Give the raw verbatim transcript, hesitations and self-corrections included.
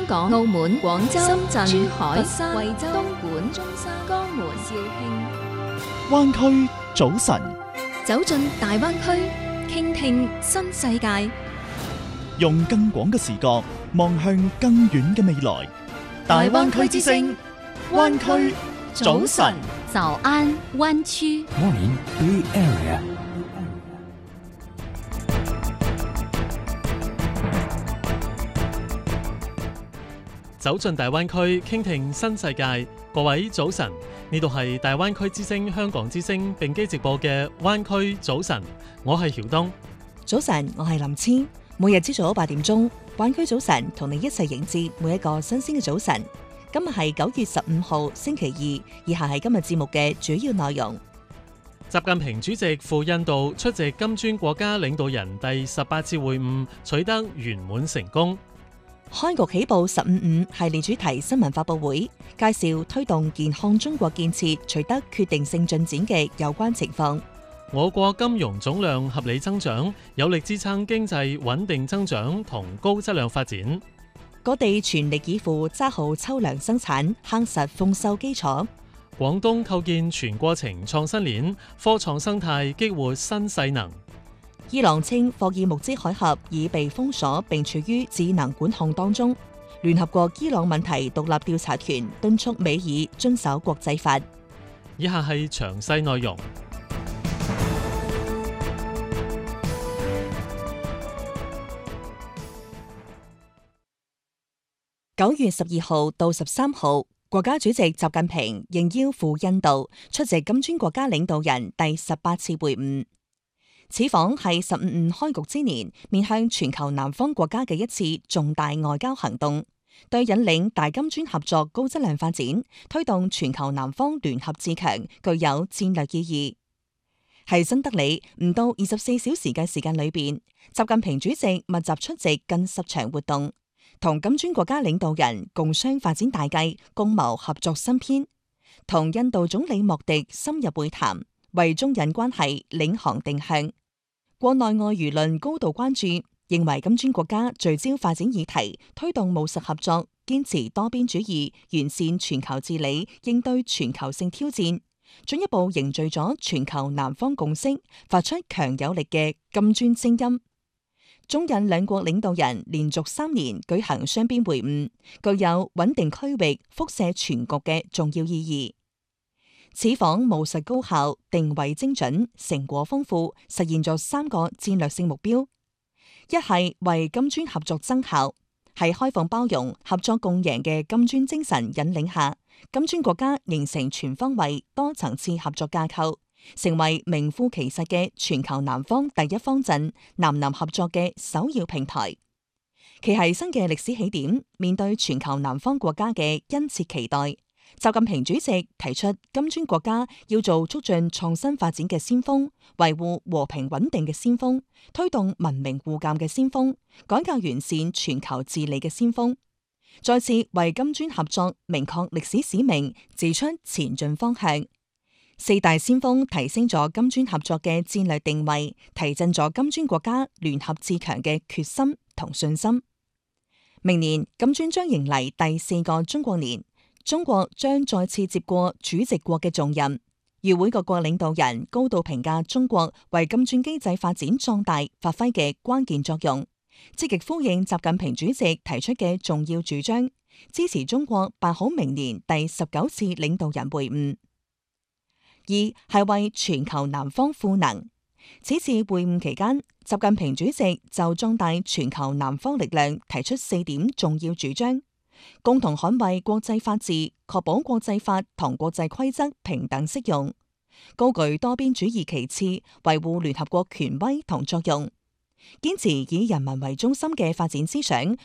香港、澳門、廣州、深圳、珠海、佛山、惠州、東莞、中山、江門、肇慶。 灣區早晨， 走進大灣區，傾聽新世界， 用更廣嘅視角望向更遠嘅未來。大灣區之聲，灣區早晨， 早安灣區。 Morning Bay Area。 走進大灣區，傾聽新世界。各位早晨，呢度係大灣區之聲、香港之聲並機直播嘅灣區早晨，我係曉東。 早晨，我係林千。每日朝早八點鐘，灣區早晨同你一齊迎接每一個新鮮嘅早晨。今日係九月十五號星期二，以下係今日節目嘅主要內容。 習近平主席赴印度出席金磚國家領導人第十八次會晤，取得圓滿成功。 開局起步十五五系列主題新聞發佈會，介紹推動健康中國建設取得決定性進展嘅有關情況。 我國金融總量合理增長，有力支撐經濟穩定增長同高質量發展。 各地全力以赴揸好秋糧生產，夯實豐收基礎。 廣東構建全過程創新鏈，科創生態激活新勢能。 伊朗稱霍爾木茲海峽已被封鎖並處於智能管控當中。聯合國伊朗問題獨立調查團敦促美爾遵守國際法。 以下係詳細內容。 九月十二號到十三號，國家主席習近平應邀赴印度出席金磚國家領導人第十八次會晤。此訪係十五五開局之年，面向全球南方國家嘅一次重大外交行動，對引領大金磚合作高質量發展、推動全球南方聯合自強具有戰略意義。喺新德里唔到二十四小時嘅時間裏邊，習近平主席密集出席近十場活動，同金磚國家領導人共商發展大計，共謀合作新篇，同印度總理莫迪深入會談，為中印關係領航定向。國內外輿論高度關注，認為金磚國家聚焦發展議題，推動務實合作，堅持多邊主義，完善全球治理，應對全球性挑戰，進一步凝聚咗全球南方共識，發出強有力嘅金磚聲音。中印兩國領導人連續三年舉行雙邊會晤，具有穩定區域、輻射全局嘅重要意義。此訪務實高效，定位精準，成果豐富，實現咗三個戰略性目標：一係為金磚合作增效，喺開放包容、合作共贏嘅金磚精神引領下，金磚國家形成全方位、多層次合作架構，成為名副其實嘅全球南方第一方陣，南南合作嘅首要平台。其係新嘅歷史起點，面對全球南方國家嘅殷切期待，習近平主席提出金磚國家要做促進創新發展嘅先鋒，維護和平穩定嘅先鋒，推動文明互鑒嘅先鋒，改革完善全球治理嘅先鋒，再次為金磚合作明確歷史使命，指出前進方向。四大先鋒提升咗金磚合作嘅戰略定位，提振咗金磚國家聯合自強嘅決心同信心。明年金磚將迎嚟第四個中國年，中國將再次接過主席國嘅重任。與會各國領導人高度評價中國為金磚經濟發展壯大發揮嘅關鍵作用，積極呼應習近平主席提出嘅重要主張，支持中國辦好明年第十九次領導人會晤。二係為全球南方賦能。此次會晤期間，習近平主席就壯大全球南方力量提出四點重要主張：共同捍衛國際法治，確保國際法同國際規則平等適用；高舉多邊主義旗幟，維護聯合國權威同作用；堅持以人民為中心嘅發展思想，